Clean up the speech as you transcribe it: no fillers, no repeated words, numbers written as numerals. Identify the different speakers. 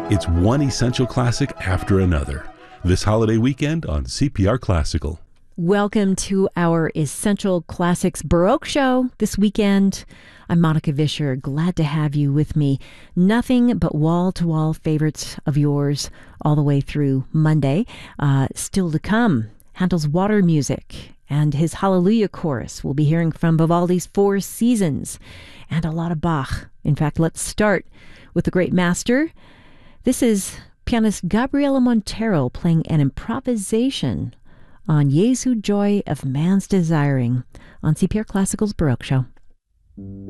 Speaker 1: It's one essential classic after another. This holiday weekend on CPR Classical.
Speaker 2: Welcome to our Essential Classics Baroque show this weekend. I'm Monica Vischer. Glad to have you with me. Nothing but wall-to-wall favorites of yours all the way through Monday. Still to come, Handel's Water Music and his Hallelujah Chorus. We'll be hearing from Vivaldi's Four Seasons and a lot of Bach. In fact, let's start with the great master. This is pianist Gabriela Montero playing an improvisation on Jesu Joy of Man's Desiring on CPR Classical's Baroque Show.